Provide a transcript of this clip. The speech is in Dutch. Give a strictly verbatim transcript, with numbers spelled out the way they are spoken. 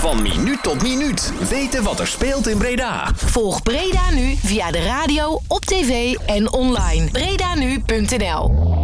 Van minuut tot minuut. Weten wat er speelt in Breda. Volg Breda Nu via de radio, op tv en online. Bredanu punt n l